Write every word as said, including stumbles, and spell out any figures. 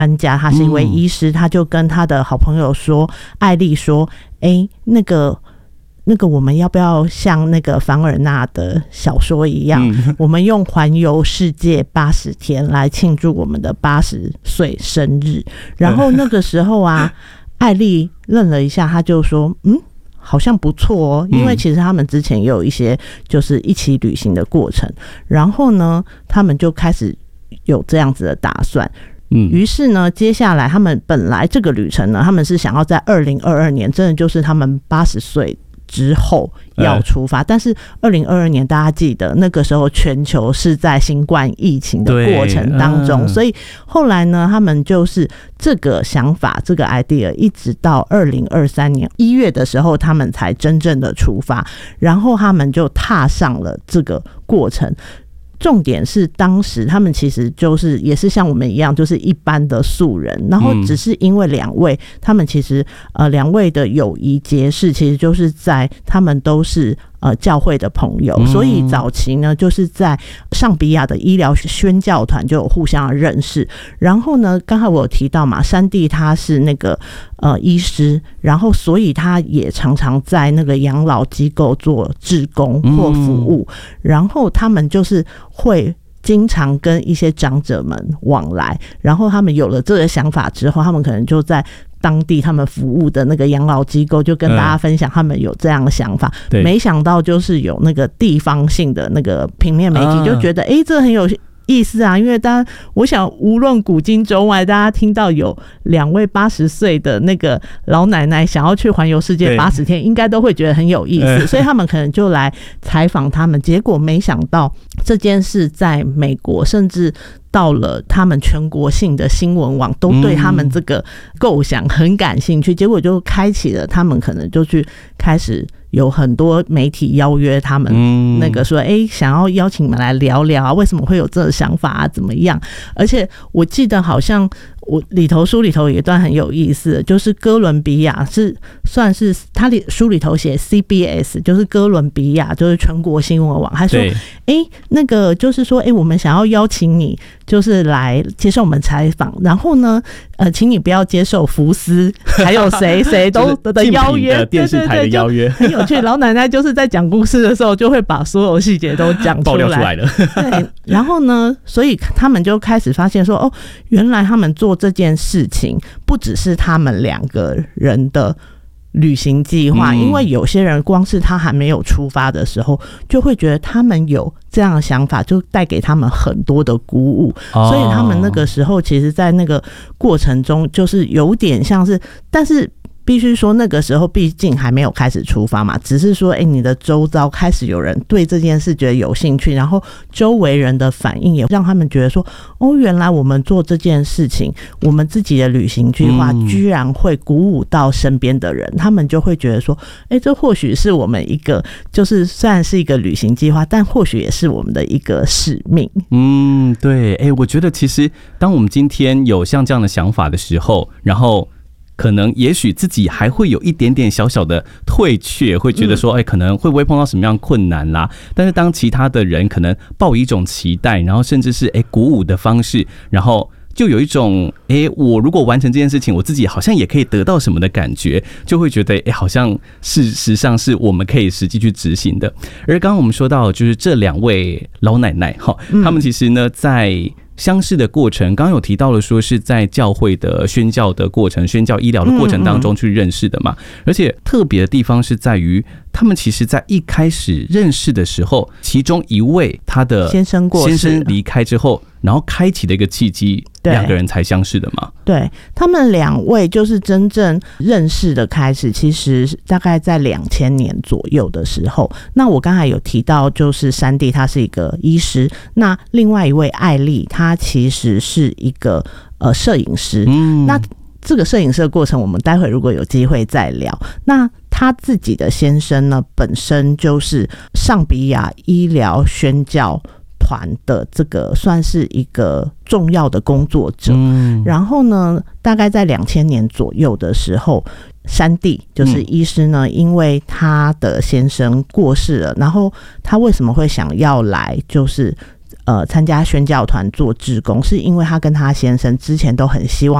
专家，他是一位医师，他就跟他的好朋友说，艾丽说，哎，那个那个我们要不要像那个凡尔纳的小说一样，嗯、我们用环游世界八十天来庆祝我们的八十岁生日？然后那个时候啊，艾丽愣了一下，他就说，嗯。好像不错哦，因为其实他们之前也有一些就是一起旅行的过程，然后呢，他们就开始有这样子的打算。嗯，于是呢，接下来他们本来这个旅程呢，他们是想要在二零二二年，真的就是他们八十岁之后要出发，但是二零二二年大家记得那个时候全球是在新冠疫情的过程当中，所以后来呢，他们就是这个想法，这个 idea 一直到二零二三年一月的时候，他们才真正的出发，然后他们就踏上了这个过程。重点是当时他们其实就是也是像我们一样，就是一般的素人，然后只是因为两位、嗯、他们其实呃两位的友谊结识，其实就是在他们都是呃教会的朋友，所以早期呢就是在上比亚的医疗宣教团就有互相的认识。然后呢，刚才我有提到嘛，山地他是那个呃医师，然后所以他也常常在那个养老机构做志工或服务，然后他们就是会经常跟一些长者们往来，然后他们有了这个想法之后，他们可能就在当地他们服务的那个养老机构就跟大家分享他们有这样的想法、嗯、没想到就是有那个地方性的那个平面媒体、啊、就觉得哎、欸，这很有意思啊，因为大家我想无论古今中外，大家听到有两位八十岁的那个老奶奶想要去环游世界八十天，应该都会觉得很有意思，所以他们可能就来采访他们，结果没想到这件事在美国甚至到了他们全国性的新闻网都对他们这个构想很感兴趣、嗯、结果就开启了他们可能就去开始有很多媒体邀约他们那个说哎、欸，想要邀请你们来聊聊啊，为什么会有这个想法啊，怎么样。而且我记得好像我里头书里头有一段很有意思的，就是哥伦比亚是算是他书里头写 C B S 就是哥伦比亚就是全国新闻网，他说哎、欸，那个就是说哎、欸，我们想要邀请你就是来接受我们采访，然后呢呃，请你不要接受福斯还有谁谁都的邀约， 电视台的邀约， 很有趣。老奶奶就是在讲故事的时候就会把所有细节都讲出来， 爆料出来了。 对，然后呢，所以他们就开始发现说，哦，原来他们做这件事情不只是他们两个人的旅行计划、嗯、因为有些人光是他还没有出发的时候就会觉得他们有这样的想法，就带给他们很多的鼓舞、哦、所以他们那个时候其实在那个过程中就是有点像是，但是必须说那个时候毕竟还没有开始出发嘛，只是说哎、欸，你的周遭开始有人对这件事觉得有兴趣，然后周围人的反应也让他们觉得说哦，原来我们做这件事情，我们自己的旅行计划居然会鼓舞到身边的人、嗯、他们就会觉得说哎、欸，这或许是我们一个就是虽然是一个旅行计划，但或许也是我们的一个使命。 嗯，对，哎、欸，我觉得其实当我们今天有像这样的想法的时候，然后可能也许自己还会有一点点小小的退却，会觉得说哎、欸，可能会不会碰到什么样困难啦，但是当其他的人可能抱一种期待，然后甚至是哎、欸、鼓舞的方式，然后就有一种哎、欸，我如果完成这件事情，我自己好像也可以得到什么的感觉，就会觉得哎、欸，好像事实上是我们可以实际去执行的。而刚刚我们说到就是这两位老奶奶哈，他们其实呢在相识的过程，刚刚有提到了说是在教会的宣教的过程、宣教医疗的过程当中去认识的嘛，而且特别的地方是在于，他们其实在一开始认识的时候，其中一位他的先生过世， 先生离开之后，然后开启了一个契机，两个人才相识的嘛。 对，他们两位就是真正认识的开始，其实大概在两千年左右的时候。那我刚才有提到，就是山地他是一个医师，那另外一位艾丽，他其实是一个呃摄影师。嗯，那这个摄影师的过程，我们待会如果有机会再聊。那他自己的先生呢，本身就是上比亚医疗宣教团的这个算是一个重要的工作者、嗯、然后呢大概在两千年左右的时候，山地就是医师呢、嗯、因为他的先生过世了，然后他为什么会想要来就是呃参加宣教团做志工，是因为她跟她先生之前都很希望